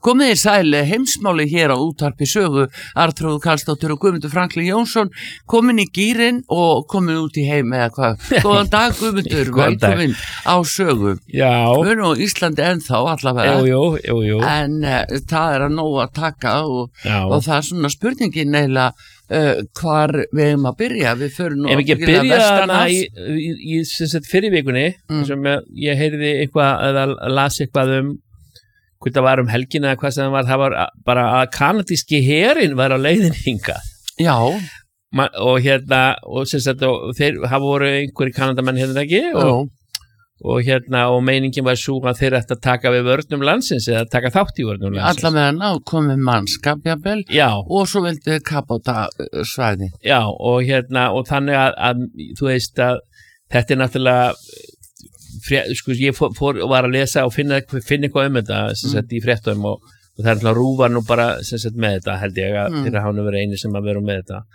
Komið í sæli heimsmáli hér á útvarpi sögu, Arnþrúður Karlsdóttir og Guðmundur Franklín Jónsson, komin í gírinn og komin út í heim eða hvað. Góðan dag Guðmundur, velkomin á sögu. Já. Við erum á Íslandi ennþá allavega. Jú. En það er að nóg að taka og það er svona spurningin eiginlega hvar við erum að byrja. Við förum nú að byrja hana í fyrir vikunni, sem ég heyrði eitthvað eða las eitthvað hvað það var helgina eða hvað sem það var bara að kanadíski herinn var á leiðin hingað. Já. Og þeir hafa voru einhverjir kanadamenn ekki og meiningin var svo að þeir ætti að taka við vörnum landsins eða taka þátt í vörnum landsins. Allavega komið mannskap jafnvel og svo vildu kapáta svæði. Já, og þannig að þú veist að þetta náttúrulega ég var að lesa og finna eitthvað þetta í fréttum og það er náttúrulega rúvar nú bara með þetta held ég að þeirra hánu verið eini sem að vera með þetta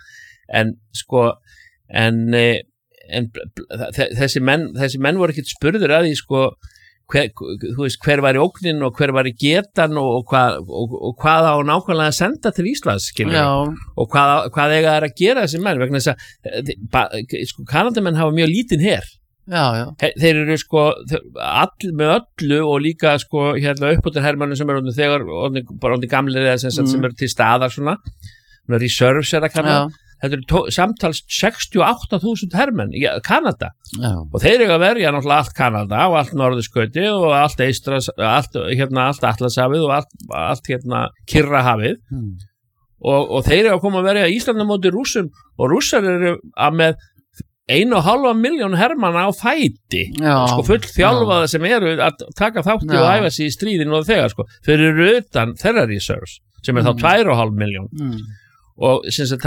en þessi menn voru ekkert spurður að því hver var í ógnin og hver var í getan og hvað á nákvæmlega að senda til Íslands og hvað eiga þær að gera þessi menn vegna þess að Kanadamenn hafa mjög lítinn her. Já. Þeir eru með öllu og líka uppbúttir hermannum sem eru þegar bara gamlir eða sem eru til staðar svona reserves eða kannan þetta eru samtals 68.000 hermenn í Kanada og þeir eru að verja náttúrulega allt Kanada og allt Norðurskauti og allt Eistras allt Atlantshafið og allt Kyrrahafið og þeir eru að koma að verja Íslandi á móti Rússum og Rússar eru að með 1,5 milljón hermanna á fæti full þjálfaða sem eru að taka þátti og æfa sig í stríðinu og þegar þeir eru utan þeirra reserves sem er þá 2,5 milljón og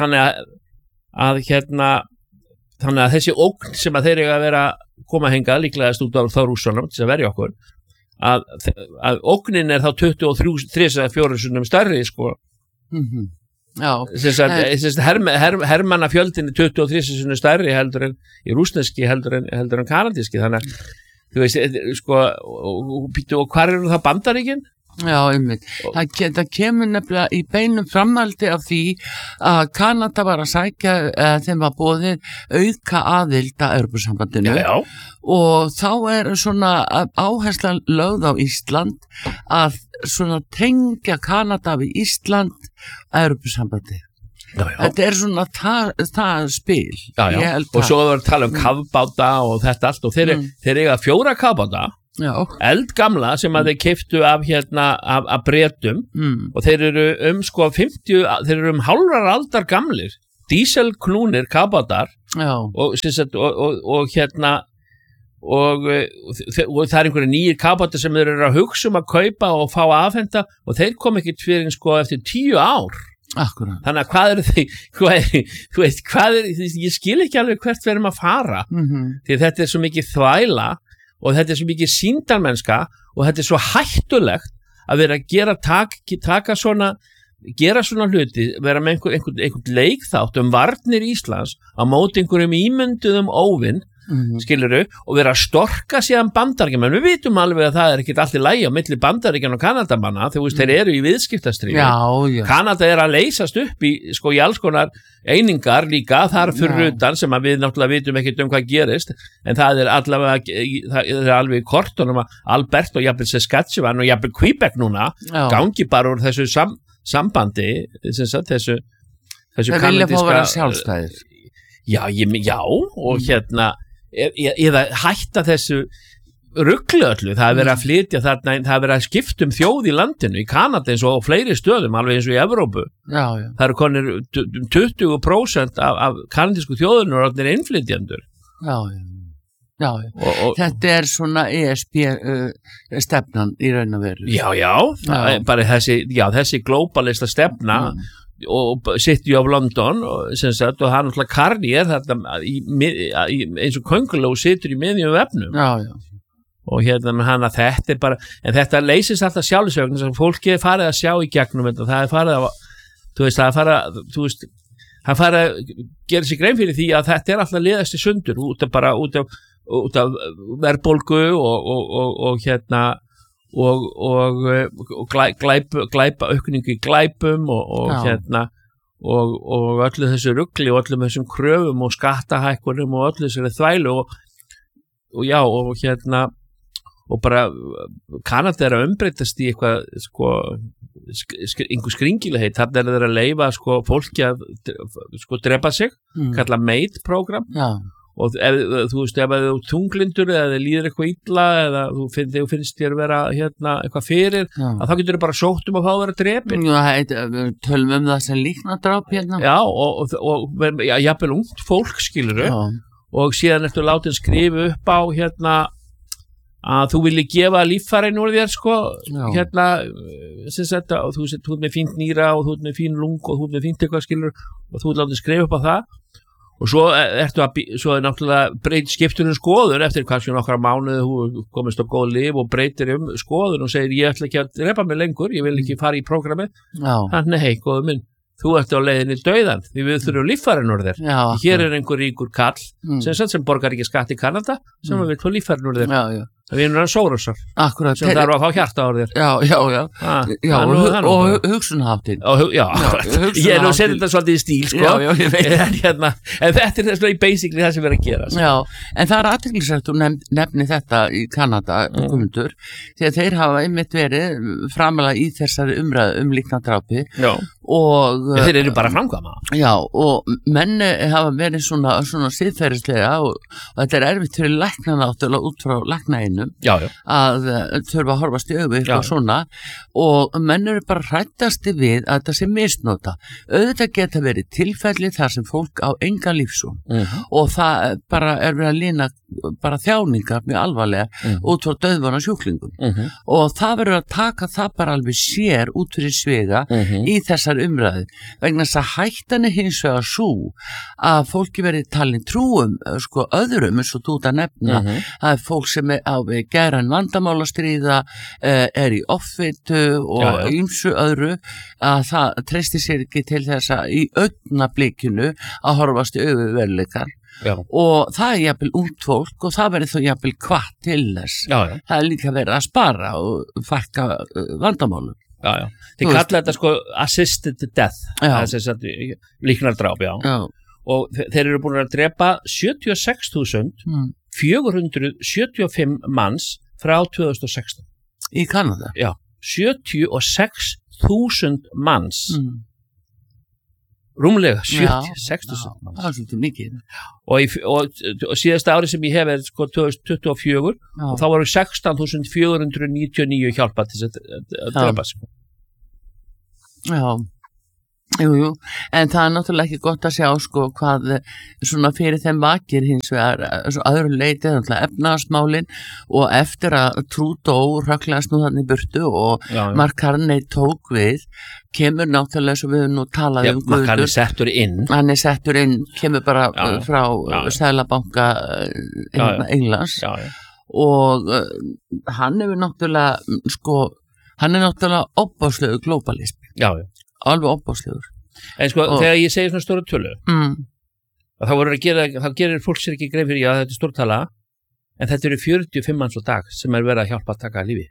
þannig að þessi ógn sem að þeir eiga að vera koma hingað líklegast út af þá Rússunum til að verja okkur að ógnin er þá 23-24 sinnum stærri hermannafjöldin er 23 sinnum stærri heldur en í rússneski heldur en kanadíski þannig að þú veist og hvar eru það Bandaríkin? Já, það kemur nefnilega í beinum framhaldi af því að Kanada var að sækja þeim var boðið auka aðild að Evrópusambandinu og þá er svona áherslan lögð á Ísland að svona tengja Kanada við Ísland að Evrópusambandi. Þetta er svona það spil. Og svo var að tala kafbáta og þetta allt og þeir eiga 4 kafbáta eldgamla sem að þeir keyptu af Bretum og þeir eru 50 þeir eru hálfrar aldar gamlir díselknúnir kafbátar og það er einhverju nýjir kafbátar sem þeir eru að hugsa að kaupa og fá afhenta og þeir kom ekki fyrir eftir 10 ár. Akkurat. Þannig að hvað eru ég skil ekki alveg hvert við erum að fara því þetta er svo mikið þvæla og þetta er svo mikið sýndarmennska og þetta er svo hættulegt að vera að gera svona hluti, vera með einhvern leikþátt varnir Íslands á móti einhverjum ímynduðum óvinn skilurðu og vera að storka síðan Bandaríkjamenn, við vitum alveg að það er ekki allt í lagi á milli Bandaríkjanna og Kanadamanna þeir eru í viðskiptastríði Kanada er að leysast upp í alls konar einingar líka þar fyrir utan sem að við náttúrulega vitum ekkert hvað gerist en það er alveg í kortunum að Alberta og jafnvel Saskatchewan og jafnvel Quebec núna gangi bara úr þessu sambandi þessu það vilja fá að vera sjálfstæðir og eða hætta þessu ruglu öllu, það er verið að flytja þarna, það er verið að skipta þjóð í landinu í Kanada eins og á fleiri stöðum alveg eins og í Evrópu það eru konir 20% af kanadísku þjóðinu og allir innflytjendur þetta er svona ESB stefnan í raun og veru bara þessi globalista stefna og City of London og hann náttúrulega Carney þarna eins og könguló situr í miðjum vefnum og hann að þetta er bara en þetta leysist alltaf sjálfsögn þess að fólki er farið að sjá í gegnum þetta það er farið að gera sér grein fyrir því að þetta er alltaf liðast í sundur út af verðbólgu og og glæpa aukningu í glæpum og hérna og öllu þessu rugli og öllum þessum kröfum og skattahækkunum og öllu þessari þvælu og hérna og bara Kanada að umbreytast í eitthvað sko einhver skringilegheit, þarna þeir að leyfa sko fólki að sko drepa sig, kalla MAID program og þú veist ef þú tunglindur eða líður eitthvað illa eða þú finnst þér vera hérna eitthvað fyrir að þá getur þau bara sótt að fá að vera drepin tölum það sem líknardráp hérna og jafnvel ungt fólk skilurðu og síðan ertu látið skrifa upp á hérna að þú vilji gefa líffærin úr þér sko hérna sem sagt og þú ert með fínt nýra og þú ert með fín lung og þú ert með fínt eitthvað skilur og þú ert látið skrifa upp á það og svo svo náttúrulega skiptur skoðun eftir kannski nokkra mánuði þú komist á góð lyf og breytir skoðun og segir ég ætla ekki að drepa mig lengur, ég vil ekki fara í prógramið þannig hei, góðu minn þú ert á leiðinni dauðan því við þurfum líffærin úr þér hér einhver ríkur kall sem borgar ekki skatt í Kanada sem vil fá líffærin úr þér það er hann Sorosar sem þarf að fá hjarta á þér og hugsunháttin ég er nú að setja þetta svolítið í stíl sko en þetta er basically það sem er að gera en það er athyglisvert þú nefni þetta í Kanada Guðmundur, því að þeir hafa einmitt verið framalega í þessari umræðu líknardrápi og þeir eru bara framkvæma og menn hafa verið svona siðferðislega og þetta er erfitt fyrir lækna náttúrulega út frá læknaeinum að þurfa að horfast í augu og svona og menn eru bara hrættasti við að þetta sé misnota auðvitað geta verið tilfelli þar sem fólk á enga lífsson og það bara er verið að lína bara þjáningar mjög alvarlega út frá dauðvana sjúklingum og það verður að taka það bara alveg sér út fyrir svega í þessar umræðu vegna þess að hættan er hins vegar svo að fólki verið talin trúum sko öðrum eins og þú ert að nefna það er fólk sem er á geran vandamál að stríða er í offitu og ýmsu öðru að það treysti sér ekki til þess að í augnablikinu að horfast í veruleikann og það er jafnvel ungt fólk og það verður þó jafnvel hvatt til þess það er líka verið að spara og fækka vandamálum þið kalla þetta sko assisted death líknardráp og þeir eru búin að drepa 76.475 manns frá 2016 í Kanada 76.000 manns rúmlega 76.000 manns það er svolítið mikið og síðasta ári sem ég hef er sko 2024 og þá voru 16.499 hjálpa til að drepa sig Jú, en það er náttúrulega ekki gott að sjá sko hvað svona fyrir þeim vakir hins vegar öðru leiti efnahagsmálin og eftir að Trudeau rögglaðist nú þannig burtu og Mark Carney tók við kemur náttúrulega svo við nú talaði Mark Carney hann er settur inn kemur bara frá Seðlabanka Englands og hann hefur náttúrulega sko hann er náttúrulega opbáslegur globalismi alveg opbáslegur en sko þegar ég segi svona stóra tölu þá gerir fólk sér ekki grein fyrir þetta er stór tala en þetta eru 45 manns á dag sem er verið að hjálpa að taka lífi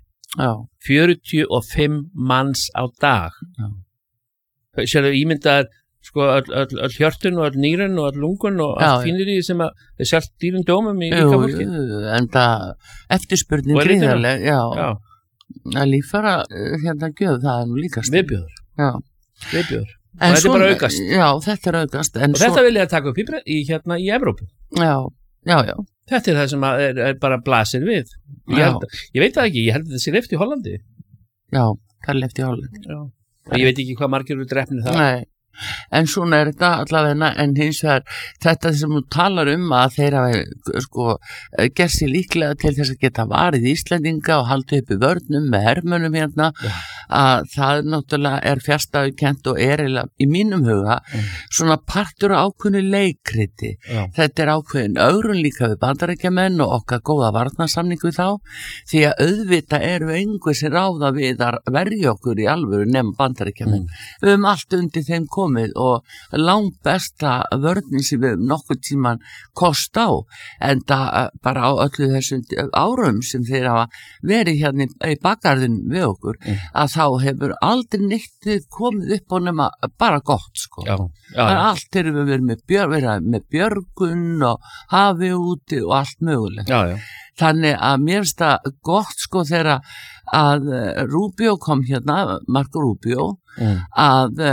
45 manns á dag sérlega ímyndaðar sko öll hjörtun og öll nýrun og öll lungun og allt fínir í sem að þeir sjálft dýrum dómum í líka fólki en það eftirspurnin gríðarleg að líffæra hérna gjöf það er nú líka viðbjóður og þetta er bara aukast þetta er aukast og þetta vil ég að taka upp í hérna í Evrópu þetta er það sem er bara blasir við ég veit það ekki, ég held að þetta sé leyft í Hollandi það er leyft í Hollandi ég veit ekki hvað margir eru drepnir það en svona er þetta allavega en hins vegar þetta sem þú talar að þeir hafa sko gert sér líklega til þess að geta varið Íslendinga og haldið uppi vörnum með hermönum hérna að það náttúrulega fjarstæðukent og eiginlega í mínum huga svona partur ákveðnu leikriti. Þetta ákveðin ögrun líka við Bandaríkjamenn og okkar góða varnarsamning við þá, því að auðvitað við engu sem ráða við að verja okkur í alvöru nema Bandaríkjamenn. Við höfum allt undir þeim komið og langt besta vörnin sem við nokkuð tíman kost á, en það bara á öllu þessum árum sem þeir hafa verið hérna í bakgarðin við okkur, að þá hefur aldrei neitt komið upp á nema bara gott, sko. Allt við verið með björgun og hafi úti og allt mögulegt. Þannig að mér finnst það gott, sko, þegar að Rubio kom hérna, Marco Rubio, að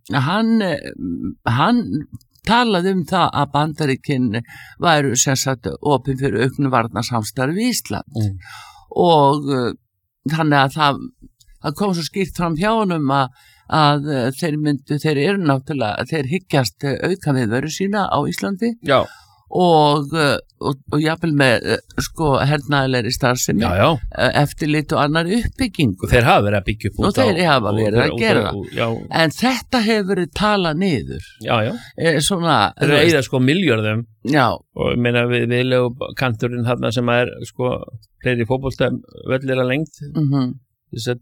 hann talaði það að Bandaríkin væru sem sagt opin fyrir auknu varnarsamstarfi í Ísland og þannig að það kom svo skýrt fram hjá honum að þeir eru náttúrulega, þeir hyggjast auka viðveru sína á Íslandi og jafnvel með sko hernaðilegri starfsemi, eftirlit og annar uppbyggingu. Og þeir hafa verið að byggja upp og þeir hafa verið að gera það. En þetta hefur verið talað niður. Svona, þeir eru eða sko miljörðum og ég meina við kanturinn þarna sem sko fleiri fótboltavöllir að lengd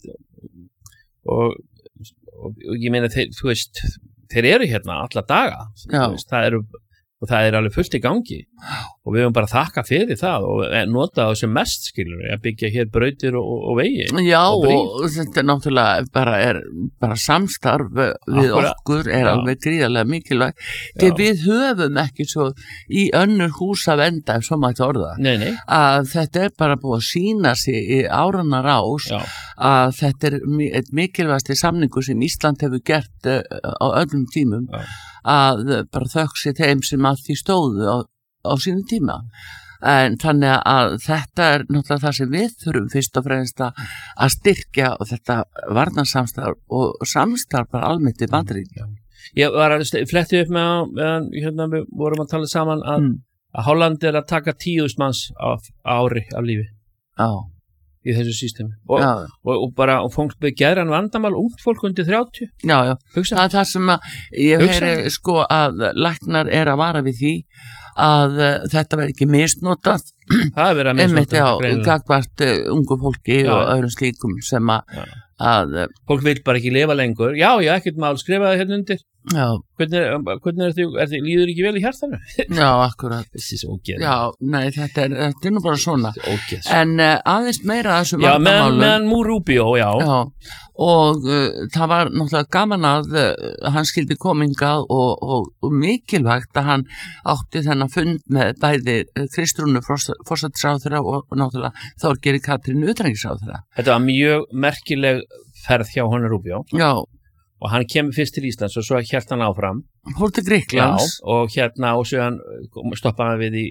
og ég meina þeir, þú veist, þeir eru hérna alla daga, það alveg fullt í gangi og við höfum bara þakka fyrir það og nota það sem mest, skilur að byggja hér brautir og vegi og þetta náttúrulega bara samstarf við okkur alveg gríðarlega mikilvægt því við höfum ekki svo í önnur hús að venda ef svo mætti orða að þetta bara búið að sína sig í áranna rás að þetta eitt mikilvægasti samningur sem Ísland hefur gert á öllum tímum að bara þökk þeim sem að því stóðu á sínum tíma. En þannig að þetta náttúrulega það sem við þurfum fyrst og fremst að styrkja og þetta varnarsamstarf og samstarf bara almennt í Bandaríkjunum. Ég var að fletti upp með hérna við vorum að tala saman að Holland að taka 10.000 manns á ári af lífi. Í þessu systemi og bara fólk með geðran vandamál ungt fólk undir 30 það það sem að ég heyri sko að læknar að vara við því að þetta verði ekki misnotað það er verið að misnotað gagvart ungu fólki og öðrum slíkum sem að fólk vil bara ekki lifa lengur ekkert mál, skrifaði hérna undir hvernig líður ekki vel í hjartanu akkurat nei, þetta er nú bara svona en aðeins meira þessum vandamálum meðan Rubio og það var náttúrulega gaman að hann skildi komingað og mikilvægt að hann átti þennan fund með bæði Kristrúnu forsætisráðherra og náttúrulega Þorgeiri Katrínu utanríkisráðherra. Þetta var mjög merkileg ferð hjá honum Rubio og hann kemur fyrst til Íslands og svo hélt hann áfram fór til Grikklands og hérna og svo hann stoppaði við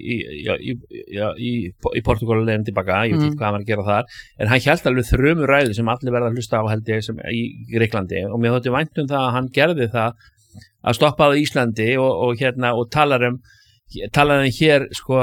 í Portúgal og leiðin tilbaka, ég veit ekki hvað hann var að gera þar en hann hélt alveg þrumur ræðu sem allir verða að hlusta á held ég sem í Grikklandi og mér þótti vænt það að hann gerði það að stoppa á Íslandi og hérna og talaði hér sko